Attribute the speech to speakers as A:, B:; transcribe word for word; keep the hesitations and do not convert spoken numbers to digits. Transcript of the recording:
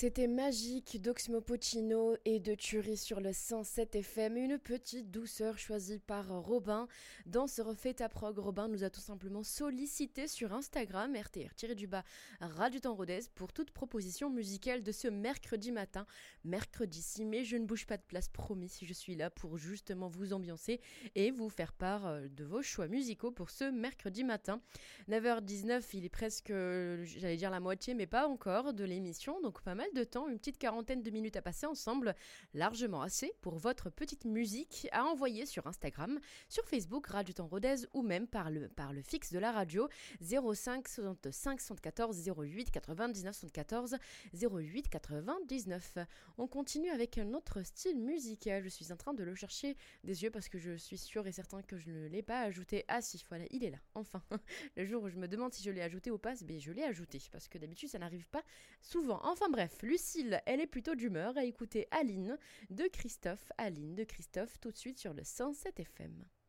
A: C'était magique d'Oxmo Puccino et de Thury sur le cent sept F M, une petite douceur choisie par Robin. Dans ce refait ta prog, Robin nous a tout simplement sollicité sur Instagram, R T R-du-bas Radio Temps Rodez, pour toute proposition musicale de ce mercredi matin, mercredi six mai. Je ne bouge pas de place, promis, je suis là pour justement vous ambiancer et vous faire part de vos choix musicaux pour ce mercredi matin. neuf heures dix-neuf, il est presque, j'allais dire la moitié, mais pas encore, de l'émission, donc pas mal de temps, une petite quarantaine de minutes à passer ensemble, largement assez pour votre petite musique à envoyer sur Instagram, sur Facebook Radio Temps Rodez ou même par le, par le fixe de la radio zéro cinq soixante-cinq soixante-quatorze zéro huit quatre-vingt-dix-neuf soixante-quatorze zéro huit quatre-vingt-dix-neuf. On continue avec un autre style musical, je suis en train de le chercher des yeux parce que je suis sûre et certain que je ne l'ai pas ajouté. Ah si, voilà, il est là, enfin. Le jour où je me demande si je l'ai ajouté ou pas, ben je l'ai ajouté parce que d'habitude ça n'arrive pas souvent. Enfin bref. Lucille, elle est plutôt d'humeur à écouter Aline de Christophe. Aline de Christophe, tout de suite sur le cent sept F M.